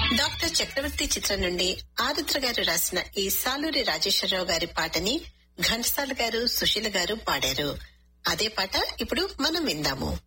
Doctor చక్రవర్తి చిత్రం నుండి ఆరుద్ర గారు రాసిన ఈ సాలూరి రాజేశ్వరరావు గారి పాటని ఘంటసాల గారు, సుశీల గారు పాడారు. అదే పాట ఇప్పుడు మనం విందాము.